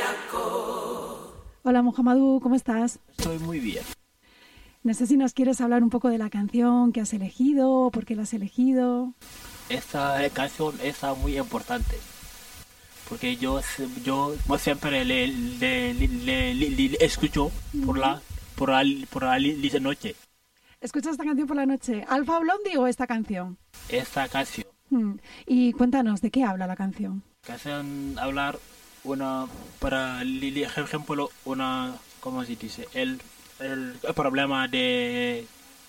Hola Mohamedou, ¿cómo estás? Estoy muy bien. No sé si nos quieres hablar un poco de la canción que has elegido, por qué la has elegido. Esta canción es muy importante porque yo siempre le escucho por la noche. ¿Escuchas esta canción por la noche? ¿Alpha Blondy o esta canción? Esta canción. Y cuéntanos, ¿de qué habla la canción? Canción hablar para ejemplo, ¿cómo se dice? El problema de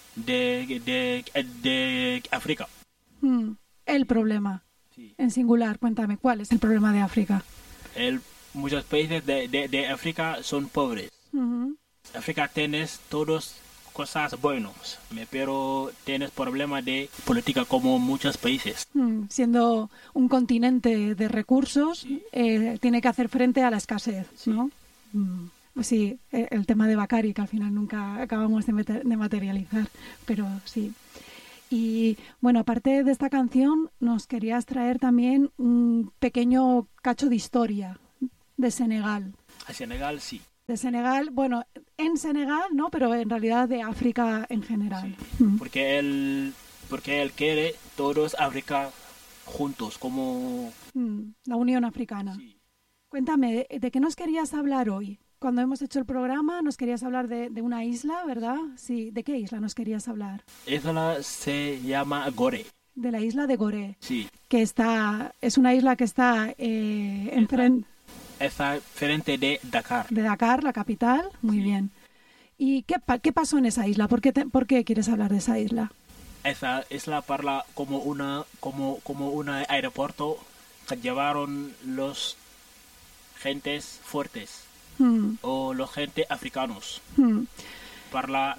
África. El problema. Sí. En singular, cuéntame, ¿cuál es el problema de África? Muchos países de África son pobres. África tienes todos cosas buenas, pero tienes problemas de política como muchos países. Siendo un continente de recursos, sí. Tiene que hacer frente a la escasez, sí. ¿no? Pues sí, el tema de Bakari, que al final nunca acabamos de materializar, pero sí. Y bueno, aparte de esta canción, nos querías traer también un pequeño cacho de historia de Senegal. A Senegal, sí. De Senegal, bueno, en Senegal, ¿no? Pero en realidad de África en general. Sí. Porque él quiere todos África juntos, como... La Unión Africana. Sí. Cuéntame, ¿de qué nos querías hablar hoy? Cuando hemos hecho el programa nos querías hablar de una isla, ¿verdad? Sí, ¿de qué isla nos querías hablar? Isla se llama Gorée. De la isla de Gorée. Sí. Que es una isla que está enfrente... Está frente de Dakar. De Dakar, la capital, muy sí. bien. ¿Y qué pasó en esa isla? ¿Por qué quieres hablar de esa isla? Esa isla parla como un aeropuerto que llevaron los gentes fuertes o los gente africanos para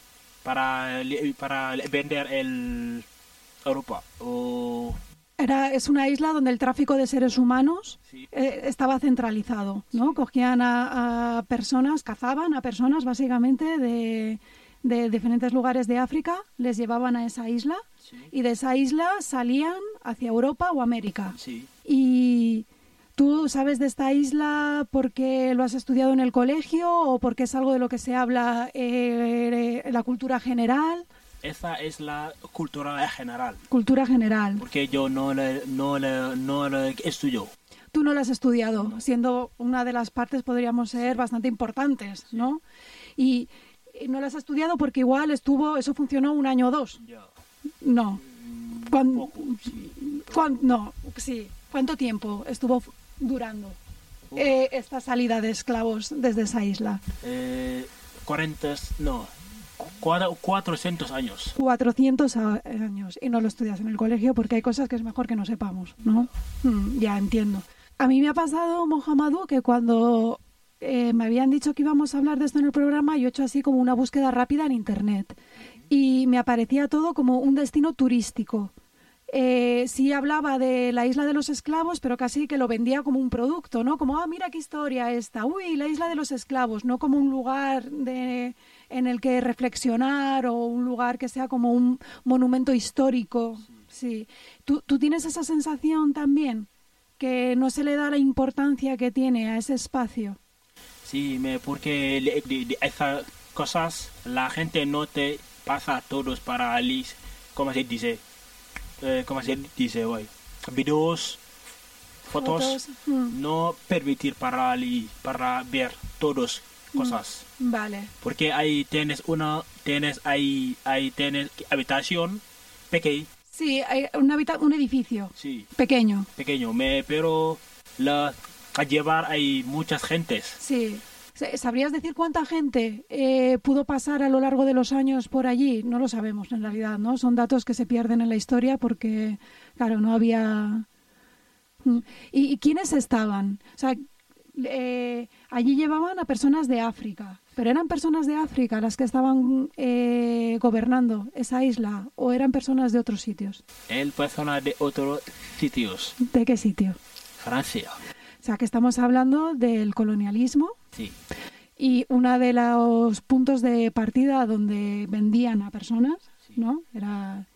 vender el Europa o... Es una isla donde el tráfico de seres humanos sí. Estaba centralizado, ¿no? Sí. Cogían a personas, cazaban a personas básicamente de diferentes lugares de África, les llevaban a esa isla sí. y de esa isla salían hacia Europa o América. Sí. Y ¿tú sabes de esta isla porque lo has estudiado en el colegio o porque es algo de lo que se habla en la cultura general? Esa es la cultura general. Cultura general. Porque yo no la estudio. Tú no la has estudiado, siendo una de las partes podríamos ser bastante importantes, ¿no? Y no la has estudiado porque igual eso funcionó 1 año o 2. Yeah. No. Poco, sí. No, sí. ¿Cuánto tiempo estuvo durando esta salida de esclavos desde esa isla? 400 años. 400 años. Y no lo estudias en el colegio porque hay cosas que es mejor que no sepamos, ¿no? Ya entiendo. A mí me ha pasado, Mohamedou, que cuando me habían dicho que íbamos a hablar de esto en el programa, yo he hecho así como una búsqueda rápida en internet. Y me aparecía todo como un destino turístico. Sí hablaba de la isla de los esclavos, pero casi que lo vendía como un producto, ¿no? Como, mira qué historia esta. Uy, la isla de los esclavos, no como un lugar en el que reflexionar o un lugar que sea como un monumento histórico. Sí. ¿Tú tienes esa sensación también? Que no se le da la importancia que tiene a ese espacio. Sí, porque esas cosas la gente no te pasa a todos para ¿cómo se dice? Hoy? Videos, fotos. No permitir para ver todas cosas. Vale. Porque ahí tienes habitación pequeña. Sí, hay un edificio. Sí. Pequeño, pero a llevar hay muchas gentes. Sí. ¿Sabrías decir cuánta gente pudo pasar a lo largo de los años por allí? No lo sabemos en realidad, ¿no? Son datos que se pierden en la historia porque, claro, no había... ¿Y quiénes estaban? O sea, allí llevaban a personas de África, pero ¿eran personas de África las que estaban gobernando esa isla o eran personas de otros sitios? Personas de otros sitios. ¿De qué sitio? Francia. O sea, que estamos hablando del colonialismo. Sí. Y uno de los puntos de partida donde vendían a personas, sí. ¿No? Era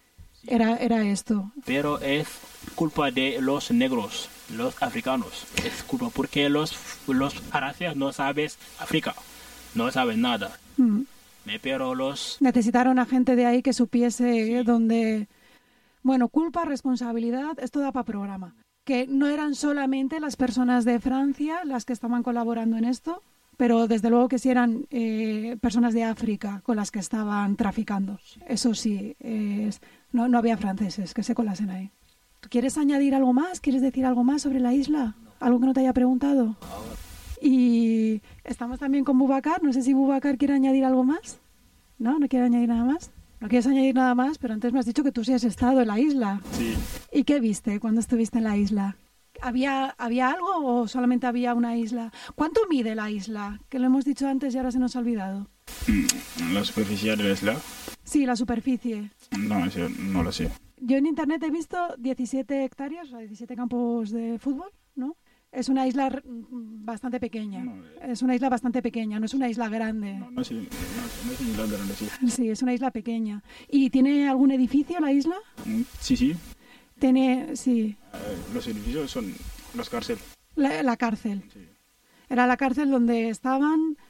Era esto. Pero es culpa de los negros, los africanos. Es culpa porque los aracias no saben África, no saben nada. Pero los... Necesitaron a gente de ahí que supiese dónde... Bueno, culpa, responsabilidad, esto da para programa. Que no eran solamente las personas de Francia las que estaban colaborando en esto, pero desde luego que sí eran personas de África con las que estaban traficando. Eso sí, no había franceses que se colasen ahí. ¿Quieres añadir algo más? ¿Quieres decir algo más sobre la isla? ¿Algo que no te haya preguntado? Y estamos también con Boubacar. No sé si Boubacar quiere añadir algo más. ¿No? ¿No quiere añadir nada más? No quieres añadir nada más, pero antes me has dicho que tú sí has estado en la isla. Sí. ¿Y qué viste cuando estuviste en la isla? ¿Había algo o solamente había una isla? ¿Cuánto mide la isla? Que lo hemos dicho antes y ahora se nos ha olvidado. ¿La superficie de la isla? Sí, la superficie. No, eso no lo sé. Yo en internet he visto 17 hectáreas, o sea, 17 campos de fútbol, ¿no? Es una isla bastante pequeña. No, es una isla bastante pequeña, no es una isla grande. No es una isla grande, sí. Sí, es una isla pequeña. ¿Y tiene algún edificio la isla? Sí. Sí. Los edificios son las cárceles. La cárcel. Sí. Era la cárcel donde estaban